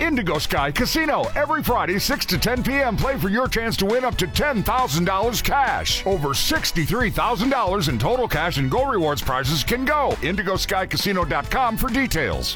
Indigo Sky Casino. Every Friday, 6 to 10 p.m. Play for your chance to win up to $10,000 cash. Over $63,000 in total cash and Go Rewards prizes can go. IndigoSkyCasino.com for details.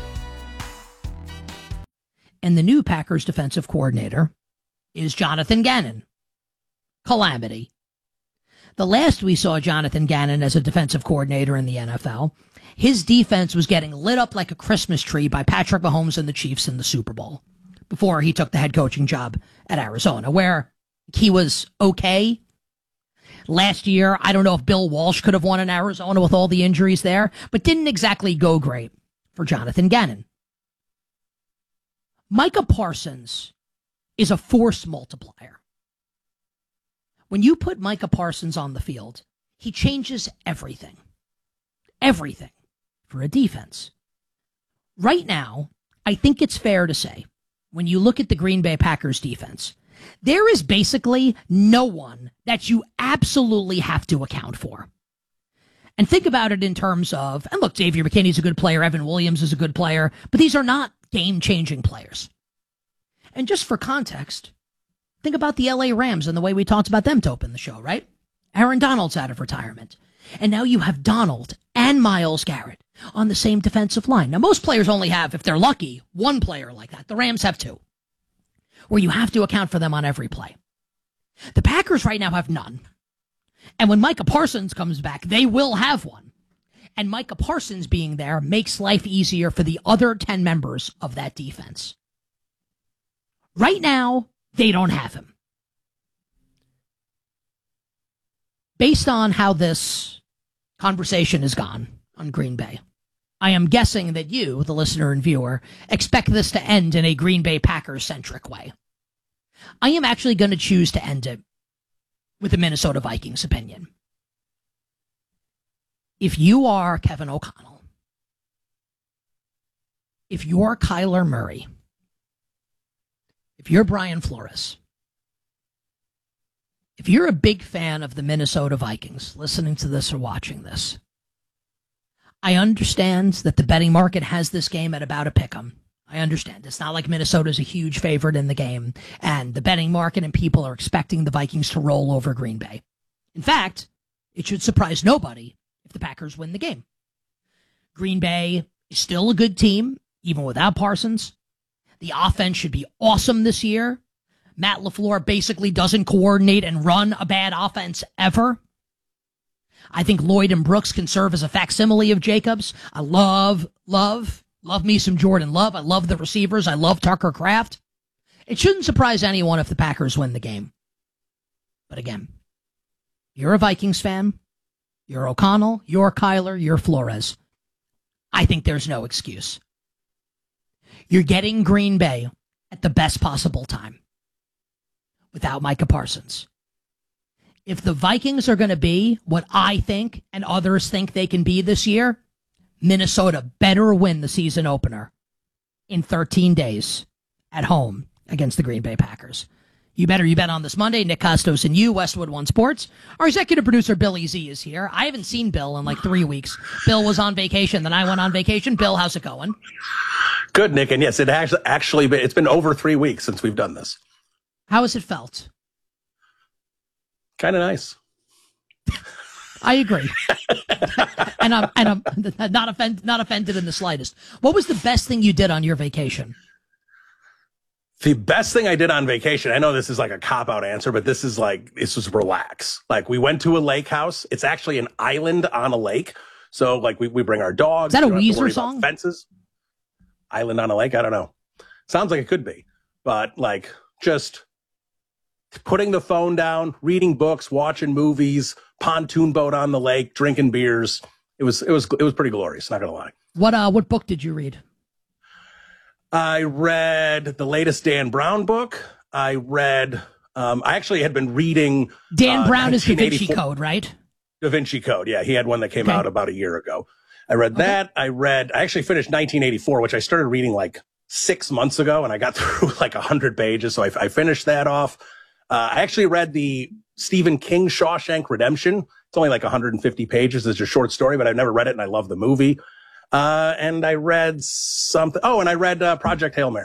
And the new Packers defensive coordinator is Jonathan Gannon. Calamity. The last we saw Jonathan Gannon as a defensive coordinator in the NFL, his defense was getting lit up like a Christmas tree by Patrick Mahomes and the Chiefs in the Super Bowl before he took the head coaching job at Arizona, where he was okay. Last year, I don't know if Bill Walsh could have won in Arizona with all the injuries there, but didn't exactly go great for Jonathan Gannon. Micah Parsons is a force multiplier. When you put Micah Parsons on the field, he changes everything. Everything for a defense. Right now, I think it's fair to say, when you look at the Green Bay Packers defense, there is basically no one that you absolutely have to account for. And think about it in terms of, and look, Xavier McKinney's a good player, Evan Williams is a good player, but these are not game-changing players. And just for context, think about the LA Rams and the way we talked about them to open the show, right? Aaron Donald's out of retirement. And now you have Donald and Myles Garrett on the same defensive line. Now, most players only have, if they're lucky, one player like that. The Rams have two, where you have to account for them on every play. The Packers right now have none. And when Micah Parsons comes back, they will have one. And Micah Parsons being there makes life easier for the other 10 members of that defense. Right now, they don't have him. Based on how this conversation has gone on Green Bay, I am guessing that you, the listener and viewer, expect this to end in a Green Bay Packers-centric way. I am actually going to choose to end it with the Minnesota Vikings opinion. If you are Kevin O'Connell, if you're Kyler Murray, if you're Brian Flores, if you're a big fan of the Minnesota Vikings listening to this or watching this, I understand that the betting market has this game at about a pick'em. I understand. It's not like Minnesota's a huge favorite in the game, and the betting market and people are expecting the Vikings to roll over Green Bay. In fact, it should surprise nobody if the Packers win the game. Green Bay is still a good team, even without Parsons. The offense should be awesome this year. Matt LaFleur basically doesn't coordinate and run a bad offense ever. I think Lloyd and Brooks can serve as a facsimile of Jacobs. I love me some Jordan Love. I love the receivers. I love Tucker Kraft. It shouldn't surprise anyone if the Packers win the game. But again, you're a Vikings fan. You're O'Connell. You're Kyler. You're Flores. I think there's no excuse. You're getting Green Bay at the best possible time without Micah Parsons. If the Vikings are going to be what I think and others think they can be this year, Minnesota better win the season opener in 13 days at home against the Green Bay Packers. You bet on this Monday. Nick Costos and you, Westwood One Sports. Our executive producer, Billy Z, is here. I haven't seen Bill in like 3 weeks. Bill was on vacation, then I went on vacation. Bill, how's it going? Good, Nick. And yes, it actually it's been over 3 weeks since we've done this. How has it felt? Kind of nice. I agree. and I'm not offended in the slightest. What was the best thing you did on your vacation? The best thing I did on vacation, I know this is like a cop-out answer, but this was relax. Like, we went to a lake house. It's actually an island on a lake. So, like, we bring our dogs. Is that a Weezer song? Fences. Island on a lake? I don't know. Sounds like it could be. But, like, just putting the phone down, reading books, watching movies, pontoon boat on the lake, drinking beers. It was pretty glorious, not going to lie. What book did you read? I read the latest Dan Brown book. I actually had been reading. Dan Brown is Da Vinci Code, right? Da Vinci Code. Yeah. He had one that came out about a year ago. I read that. I actually finished 1984, which I started reading like 6 months ago, and I got through like 100 pages. So I finished that off. I actually read the Stephen King Shawshank Redemption. It's only like 150 pages. It's a short story, but I've never read it, and I love the movie. And I read something. Oh, and I read Project Hail Mary.